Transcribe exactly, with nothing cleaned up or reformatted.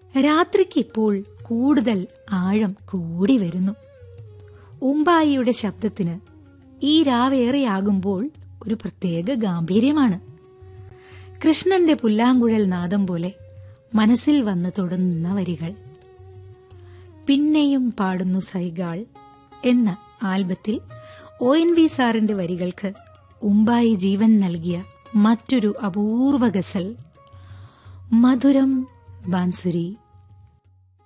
രാത്രിക്ക് ഇപ്പോൾ കൂടുതൽ ആഴം കൂടി വരുന്നു. ഉമ്പായിയുടെ ശബ്ദത്തിന് ഈ രാവേറെയാകുമ്പോൾ ഒരു പ്രത്യേക ഗാംഭീര്യമാണ്. കൃഷ്ണന്റെ പുല്ലാങ്കുഴൽ നാദം പോലെ മനസ്സിൽ വന്ന് തൊടുന്ന വരികൾ. പിന്നെയും പാടുന്നു സൈഗാൾ എന്ന ആൽബത്തിൽ ഒ എൻ വി സാറിന്റെ വരികൾക്ക് ഉമ്പായി ജീവൻ നൽകിയ മറ്റൊരു അപൂർവ ഗസൽ മധുരം ബാൻസുരി.